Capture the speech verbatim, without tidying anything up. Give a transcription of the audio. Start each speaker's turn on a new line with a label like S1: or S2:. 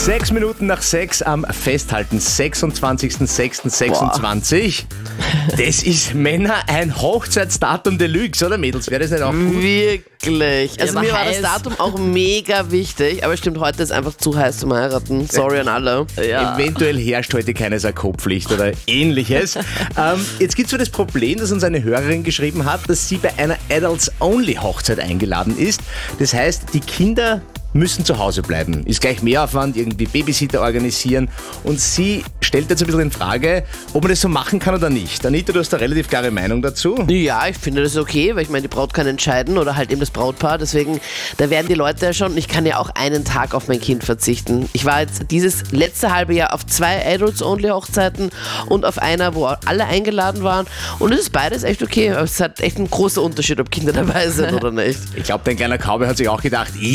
S1: Sechs Minuten nach sechs am Festhalten, sechsundzwanzigster sechster sechsundzwanzig. Das ist, Männer, ein Hochzeitsdatum Deluxe, oder Mädels? Wäre das nicht auch gut?
S2: Wirklich. Also
S3: Ja,
S2: mir
S3: aber
S2: war das
S3: heiß.
S2: Datum auch mega wichtig, aber stimmt, heute ist einfach zu heiß zum Heiraten. Sorry an alle.
S3: Ja.
S1: Eventuell herrscht heute keine Sarkopflicht oder ähnliches. ähm, jetzt gibt es so das Problem, dass uns eine Hörerin geschrieben hat, dass sie bei einer Adults-Only-Hochzeit eingeladen ist. Das heißt, die Kinder müssen zu Hause bleiben. Ist gleich Mehraufwand, irgendwie Babysitter organisieren. Und sie stellt jetzt ein bisschen in Frage, ob man das so machen kann oder nicht. Anita, du hast da relativ klare Meinung dazu.
S2: Ja, ich finde das okay, weil ich meine, die Braut kann entscheiden oder halt eben das Brautpaar. Deswegen, da werden die Leute ja schon, ich kann ja auch einen Tag auf mein Kind verzichten. Ich war jetzt dieses letzte halbe Jahr auf zwei Adults-Only-Hochzeiten und auf einer, wo alle eingeladen waren. Und es ist beides echt okay. Aber es hat echt einen großen Unterschied, ob Kinder dabei sind oder nicht.
S1: Ich glaube, dein kleiner Cowboy hat sich auch gedacht,